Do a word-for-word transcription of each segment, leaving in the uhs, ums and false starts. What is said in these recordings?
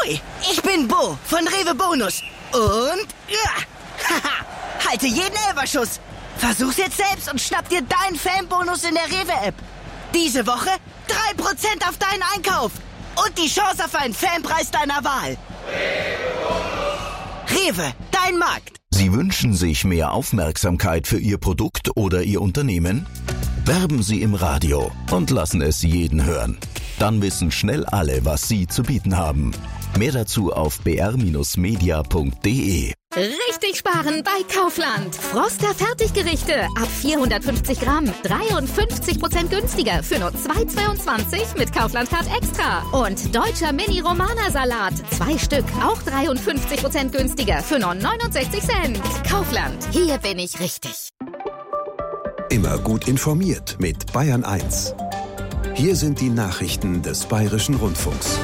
Hui, ich bin Bo von Rewe Bonus. Und ja, haha, halte jeden Elferschuss. Versuch's jetzt selbst und schnapp dir deinen Fanbonus in der Rewe-App. Diese Woche drei Prozent auf deinen Einkauf. Und die Chance auf einen Fanpreis deiner Wahl. Rewe, dein Markt. Sie wünschen sich mehr Aufmerksamkeit für Ihr Produkt oder Ihr Unternehmen? Werben Sie im Radio und lassen es jeden hören. Dann wissen schnell alle, was Sie zu bieten haben. Mehr dazu auf b r Bindestrich media punkt d e. Richtig sparen bei Kaufland. Froster Fertiggerichte ab vierhundertfünfzig Gramm. dreiundfünfzig Prozent günstiger für nur zwei Euro zweiundzwanzig mit Kaufland Card Extra. Und deutscher Mini-Romana-Salat. Zwei Stück, auch dreiundfünfzig Prozent günstiger für nur neunundsechzig Cent. Kaufland, hier bin ich richtig. Immer gut informiert mit Bayern eins. Hier sind die Nachrichten des Bayerischen Rundfunks.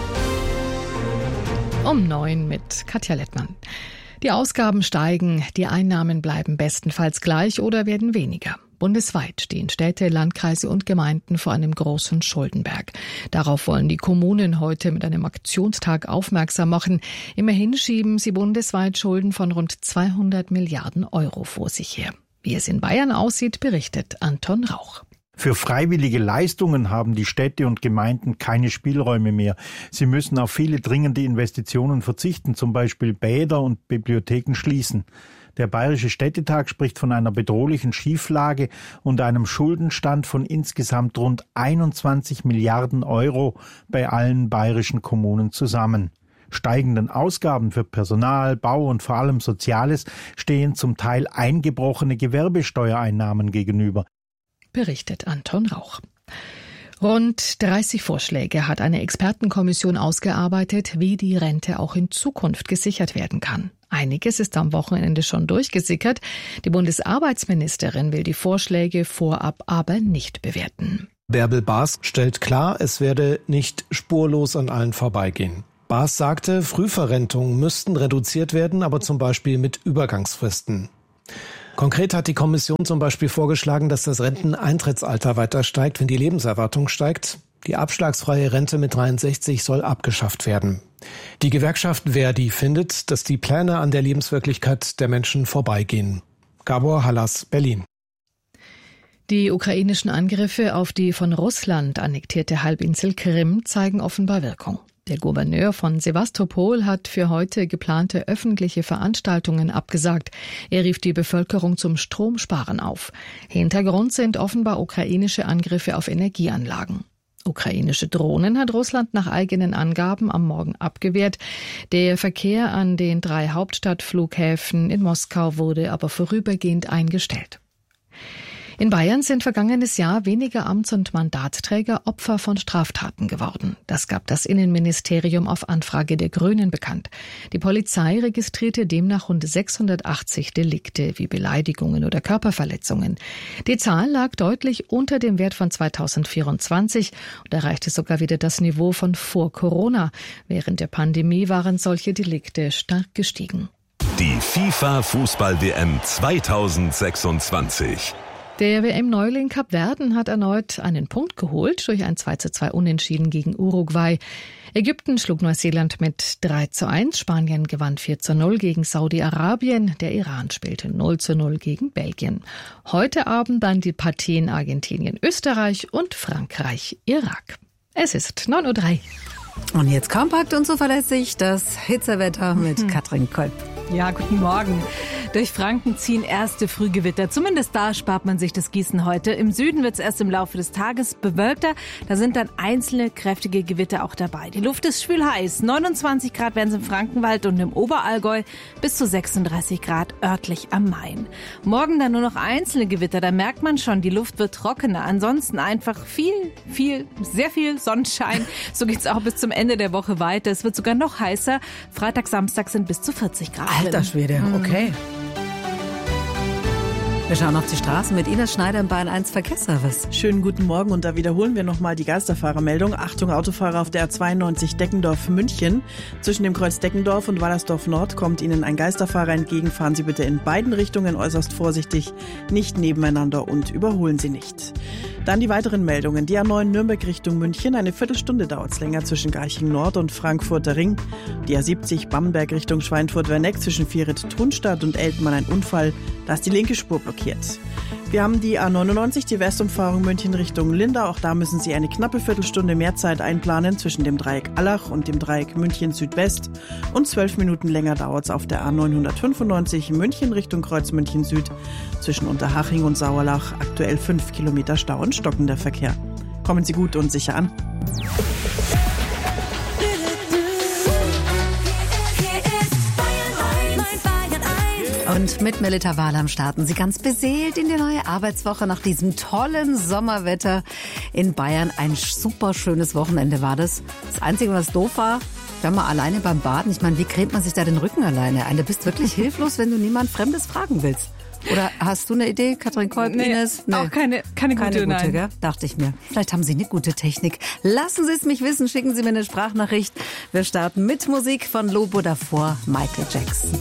Um neun mit Katja Lettmann. Die Ausgaben steigen, die Einnahmen bleiben bestenfalls gleich oder werden weniger. Bundesweit stehen Städte, Landkreise und Gemeinden vor einem großen Schuldenberg. Darauf wollen die Kommunen heute mit einem Aktionstag aufmerksam machen. Immerhin schieben sie bundesweit Schulden von rund zweihundert Milliarden Euro vor sich her. Wie es in Bayern aussieht, berichtet Anton Rauch. Für freiwillige Leistungen haben die Städte und Gemeinden keine Spielräume mehr. Sie müssen auf viele dringende Investitionen verzichten, zum Beispiel Bäder und Bibliotheken schließen. Der Bayerische Städtetag spricht von einer bedrohlichen Schieflage und einem Schuldenstand von insgesamt rund einundzwanzig Milliarden Euro bei allen bayerischen Kommunen zusammen. Steigenden Ausgaben für Personal, Bau und vor allem Soziales stehen zum Teil eingebrochene Gewerbesteuereinnahmen gegenüber. Berichtet Anton Rauch. Rund dreißig Vorschläge hat eine Expertenkommission ausgearbeitet, wie die Rente auch in Zukunft gesichert werden kann. Einiges ist am Wochenende schon durchgesickert. Die Bundesarbeitsministerin will die Vorschläge vorab aber nicht bewerten. Bärbel Baas stellt klar, es werde nicht spurlos an allen vorbeigehen. Baas sagte, Frühverrentungen müssten reduziert werden, aber zum Beispiel mit Übergangsfristen. Konkret hat die Kommission zum Beispiel vorgeschlagen, dass das Renteneintrittsalter weiter steigt, wenn die Lebenserwartung steigt. Die abschlagsfreie Rente mit dreiundsechzig soll abgeschafft werden. Die Gewerkschaft Verdi findet, dass die Pläne an der Lebenswirklichkeit der Menschen vorbeigehen. Gabor Hallas, Berlin. Die ukrainischen Angriffe auf die von Russland annektierte Halbinsel Krim zeigen offenbar Wirkung. Der Gouverneur von Sewastopol hat für heute geplante öffentliche Veranstaltungen abgesagt. Er rief die Bevölkerung zum Stromsparen auf. Hintergrund sind offenbar ukrainische Angriffe auf Energieanlagen. Ukrainische Drohnen hat Russland nach eigenen Angaben am Morgen abgewehrt. Der Verkehr an den drei Hauptstadtflughäfen in Moskau wurde aber vorübergehend eingestellt. In Bayern sind vergangenes Jahr weniger Amts- und Mandatsträger Opfer von Straftaten geworden. Das gab das Innenministerium auf Anfrage der Grünen bekannt. Die Polizei registrierte demnach rund sechshundertachtzig Delikte wie Beleidigungen oder Körperverletzungen. Die Zahl lag deutlich unter dem Wert von zweitausendvierundzwanzig und erreichte sogar wieder das Niveau von vor Corona. Während der Pandemie waren solche Delikte stark gestiegen. Die FIFA-Fußball-W M zweitausendsechsundzwanzig. Der W M-Neuling Kapverden hat erneut einen Punkt geholt durch ein zwei zu zwei Unentschieden gegen Uruguay. Ägypten schlug Neuseeland mit drei zu eins, Spanien gewann vier zu null gegen Saudi-Arabien, der Iran spielte null zu null gegen Belgien. Heute Abend dann die Partien Argentinien, Österreich und Frankreich, Irak. Es ist neun Uhr drei. Und jetzt kompakt und zuverlässig das Hitzewetter mit mhm. Katrin Kolb. Ja, guten Morgen. Durch Franken ziehen erste Frühgewitter. Zumindest da spart man sich das Gießen heute. Im Süden wird es erst im Laufe des Tages bewölkter. Da sind dann einzelne kräftige Gewitter auch dabei. Die Luft ist schwül heiß. neunundzwanzig Grad werden es im Frankenwald und im Oberallgäu, bis zu sechsunddreißig Grad örtlich am Main. Morgen dann nur noch einzelne Gewitter. Da merkt man schon, die Luft wird trockener. Ansonsten einfach viel, viel, sehr viel Sonnenschein. So geht's auch bis zum Ende der Woche weiter. Es wird sogar noch heißer. Freitag, Samstag sind bis zu vierzig Grad. Alter Schwede, okay. Wir schauen auf die Straßen mit Ines Schneider im Bayern eins Verkehrsservice. Schönen guten Morgen und da wiederholen wir nochmal die Geisterfahrermeldung. Achtung, Autofahrer auf der A zweiundneunzig Deckendorf-München. Zwischen dem Kreuz Deckendorf und Wallersdorf Nord kommt Ihnen ein Geisterfahrer entgegen. Fahren Sie bitte in beiden Richtungen äußerst vorsichtig, nicht nebeneinander und überholen Sie nicht. Dann die weiteren Meldungen. Die A neun Nürnberg Richtung München. Eine Viertelstunde dauert es länger zwischen Garching Nord und Frankfurter Ring. Die A siebzig Bamberg Richtung Schweinfurt-Werneck zwischen Vieret-Thunstadt und Eltmann ein Unfall. Da ist die linke Spur blockiert. Wir haben die A neunundneunzig, die Westumfahrung München Richtung Lindau. Auch da müssen Sie eine knappe Viertelstunde mehr Zeit einplanen zwischen dem Dreieck Allach und dem Dreieck München Südwest. Und zwölf Minuten länger dauert es auf der A neunhundertfünfundneunzig München Richtung Kreuz München Süd. Zwischen Unterhaching und Sauerlach aktuell fünf Kilometer Stau und stockender Verkehr. Kommen Sie gut und sicher an. Und mit Melita Wahlam starten Sie ganz beseelt in die neue Arbeitswoche nach diesem tollen Sommerwetter in Bayern. Ein super schönes Wochenende war das. Das Einzige, was doof war, wenn man alleine beim Baden, ich meine, wie cremt man sich da den Rücken alleine ein? Du bist wirklich hilflos, wenn du niemand Fremdes fragen willst. Oder hast du eine Idee, Katrin Kolb, nee, Ines? Nee, auch keine, keine gute, keine gute, nein. Gell? Dachte ich mir. Vielleicht haben Sie eine gute Technik. Lassen Sie es mich wissen, schicken Sie mir eine Sprachnachricht. Wir starten mit Musik von Lobo, davor Michael Jackson.